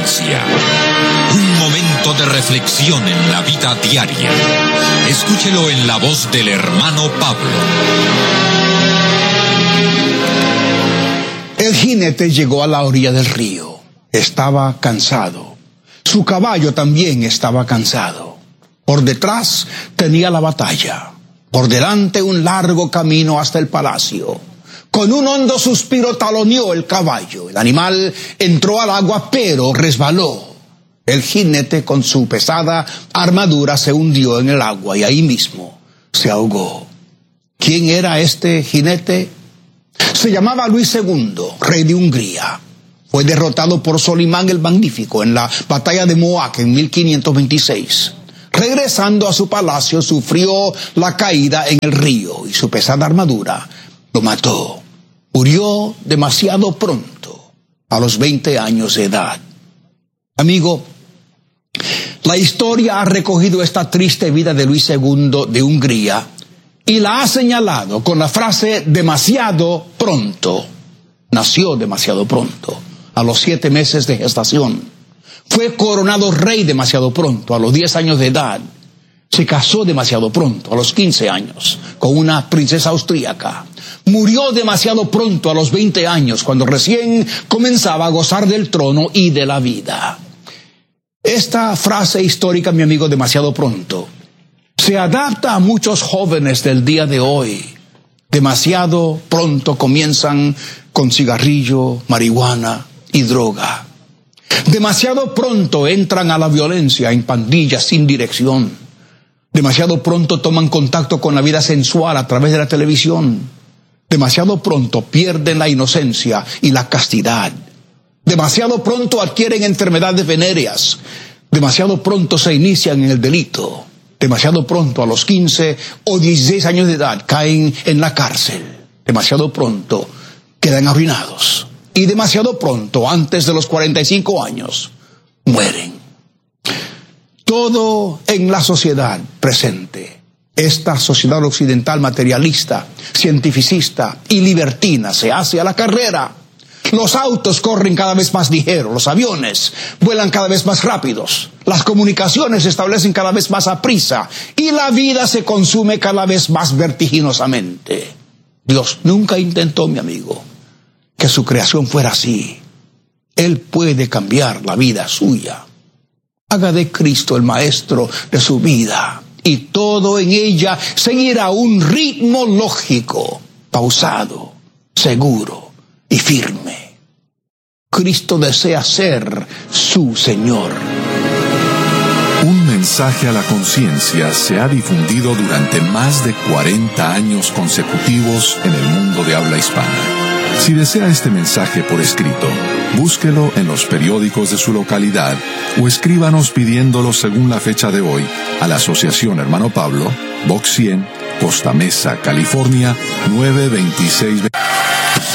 conciencia. Un momento de reflexión en la vida diaria. Escúchelo en la voz del hermano Pablo. El jinete llegó a la orilla del río. Estaba cansado. Su caballo también estaba cansado. Por detrás tenía la batalla. Por delante un largo camino hasta el palacio. Con un hondo suspiro taloneó el caballo. El animal entró al agua, pero resbaló. El jinete, con su pesada armadura, se hundió en el agua y ahí mismo se ahogó. ¿Quién era este jinete? Se llamaba Luis II, rey de Hungría. Fue derrotado por Solimán el Magnífico en la batalla de Mohacs en 1526. Regresando a su palacio, sufrió la caída en el río y su pesada armadura lo mató. Murió demasiado pronto, a los 20 años de edad. Amigo, la historia ha recogido esta triste vida de Luis II de Hungría y la ha señalado con la frase demasiado pronto. Nació demasiado pronto, a los 7 meses de gestación. Fue coronado rey demasiado pronto, a los 10 años de edad. Se casó demasiado pronto, a los 15 años, con una princesa austríaca. Murió demasiado pronto, a los 20 años, cuando recién comenzaba a gozar del trono y de la vida. Esta frase histórica, mi amigo, demasiado pronto, se adapta a muchos jóvenes del día de hoy. Demasiado pronto comienzan con cigarrillo, marihuana y droga. Demasiado pronto entran a la violencia en pandillas sin dirección. Demasiado pronto toman contacto con la vida sensual a través de la televisión. Demasiado pronto pierden la inocencia y la castidad. Demasiado pronto adquieren enfermedades venéreas. Demasiado pronto se inician en el delito. Demasiado pronto, a los 15 o 16 años de edad, caen en la cárcel. Demasiado pronto quedan arruinados. Y demasiado pronto, antes de los 45 años, mueren. Todo en la sociedad presente, esta sociedad occidental materialista, cientificista y libertina, se hace a la carrera. Los autos corren cada vez más ligeros, los aviones vuelan cada vez más rápidos, las comunicaciones se establecen cada vez más a prisa y la vida se consume cada vez más vertiginosamente. Dios nunca intentó, mi amigo, que su creación fuera así. Él puede cambiar la vida suya. Haga de Cristo el maestro de su vida y todo en ella seguirá un ritmo lógico, pausado, seguro y firme. Cristo desea ser su Señor. Un mensaje a la conciencia se ha difundido durante más de 40 años consecutivos en el mundo de habla hispana. Si desea este mensaje por escrito, búsquelo en los periódicos de su localidad o escríbanos pidiéndolo según la fecha de hoy a la Asociación Hermano Pablo, Box 100, Costa Mesa, California, 926.